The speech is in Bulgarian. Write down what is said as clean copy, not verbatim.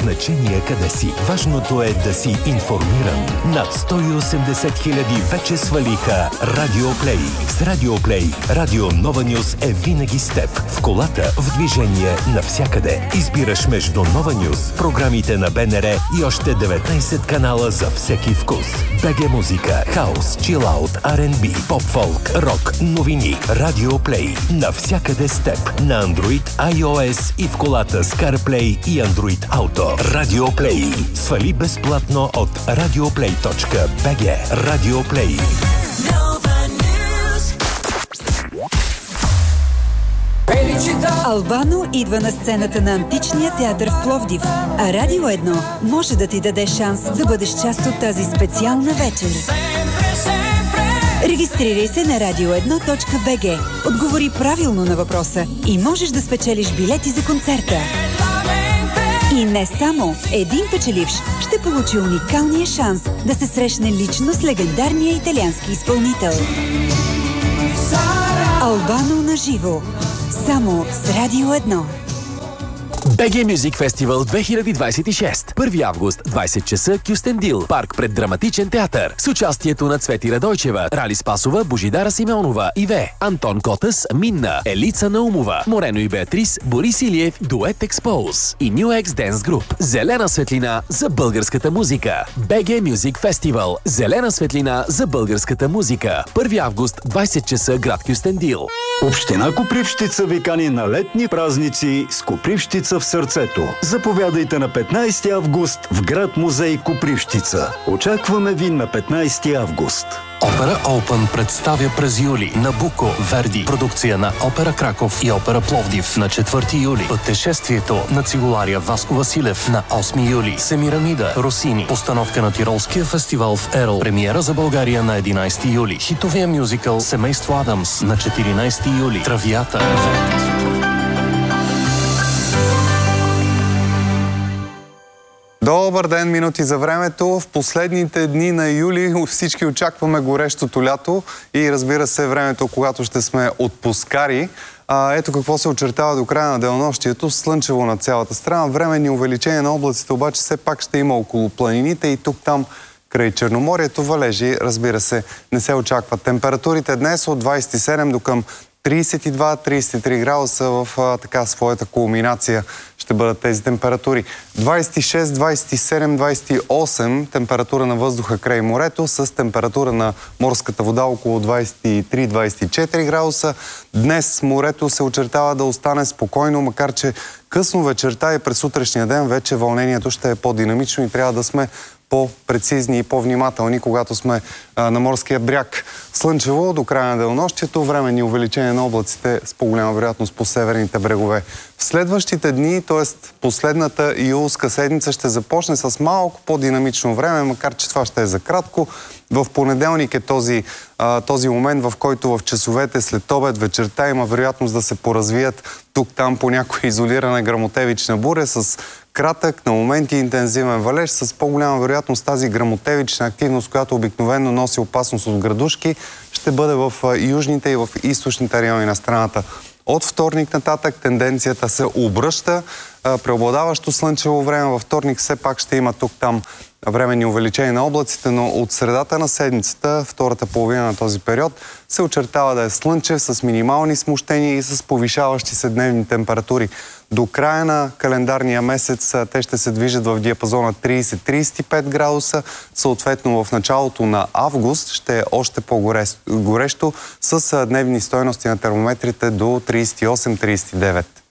значение къде си. Важното е да си информиран. Над 180 хиляди вече свалиха Радиоплей. С Радиоплей Радио Нова Нюс е винаги с теб. В колата, в движение, навсякъде. Избираш между Нова Нюс, програмите на БНР и още 19 канала за всеки вкус. БГ музика, хаус, чилаут, R&B, поп-фолк, рок, новини. Радиоплей. Навсякъде с теб. На Android, iOS и в колата с CarPlay и Android Auto. Радиоплей. Свали безплатно от radioplay.bg. Радиоплей. Албано идва на сцената на Античния театър в Пловдив, а Радио 1 може да ти даде шанс да бъдеш част от тази специална вечер. Регистрирай се на radio1.bg, отговори правилно на въпроса и можеш да спечелиш билети за концерта. И не само, един печеливш ще получи уникалния шанс да се срещне лично с легендарния италиански изпълнител. Албано на живо. Само с Радио 1. BG Music Festival 2026. 1 август, 20 часа, Кюстендил, парк пред Драматичен театър. С участието на Цвети Радойчева, Рали Спасова, Божидара Симеонова, Иве, Антон Котас, Минна, Елица Наумова, Морено и Беатрис, Борис Илиев, Дует Expose и New X Dance Group. Зелена светлина за българската музика. BG Music Festival. Зелена светлина за българската музика. 1 август, 20 часа, град Кюстендил. Община Копривщица ви кани на летни празници с Копривщица в сърцето. Заповядайте на 15 август в град музей Копривщица. Очакваме ви на 15 август. Опера Open представя през юли Набуко, Верди, продукция на Опера Краков и Опера Пловдив на 4 юли. Пътешествието на цигуларя Васко Василев на 8 юли. Семирамида, Росини, постановка на Тиролския фестивал в Ерл. Премиера за България на 11 юли. Хитовия мюзикъл Семейство Адамс на 14 юли. Травията. Добър ден, минути за времето. В последните дни на юли всички очакваме горещото лято и разбира се времето, когато ще сме отпускари. Ето какво се очертава до края на денонощието. Слънчево на цялата страна. Временни увеличения на облаците обаче все пак ще има около планините и тук-там край Черноморието. Валежи, разбира се, не се очакват. Температурите днес от 27 до към 32-33 градуса в своята кулминация ще бъдат тези температури. 26, 27, 28 температура на въздуха край морето с температура на морската вода около 23-24 градуса. Днес морето се очертава да остане спокойно, макар че късно вечерта и през утрешния ден вече вълнението ще е по-динамично и трябва да сме по-прецизни и по-внимателни, когато сме на морския бряг. Слънчево до края на денонощието, временни увеличения на облаците с по-голяма вероятност по северните брегове. В следващите дни, т.е. последната июлска седмица, ще започне с малко по-динамично време, макар че това ще е за кратко. В понеделник е този момент, в който в часовете след обед вечерта има вероятност да се поразвият тук-там по някоя изолирана гръмотевична буря с кратък, на моменти интензивен валеж, с по-голяма вероятност тази гръмотевична активност, която обикновено носи опасност от градушки, ще бъде в южните и в източните райони на страната. От вторник нататък тенденцията се обръща. Преобладаващо слънчево време във вторник все пак ще има тук-там временни увеличения на облаците, но от средата на седмицата, втората половина на този период, се очертава да е слънчев с минимални смущения и с повишаващи се дневни температури. До края на календарния месец те ще се движат в диапазона 30-35 градуса. Съответно в началото на август ще е още по-горещо с дневни стойности на термометрите до 38-39.